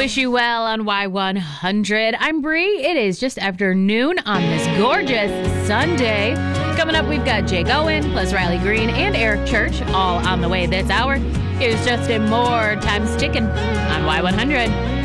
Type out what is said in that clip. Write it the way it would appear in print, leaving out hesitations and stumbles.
Wish you well on Y100. I'm Bree. It is just after noon on this gorgeous Sunday. Coming up, we've got Jake Owen, plus Riley Green and Eric Church, all on the way this hour. Here's Justin Moore. Time sticking on Y100.